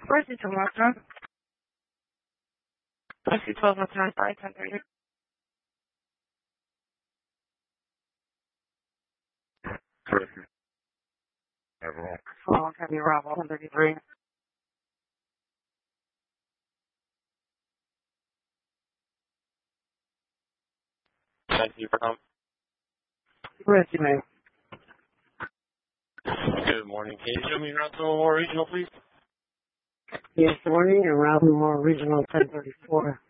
Where's the tomorrow? I see 12 on time, 5:30. Oh, can you rob 133? Thank you for coming. Resume. Good morning. Can you show me around some more regional, please? Yes, morning, around more regional 1034.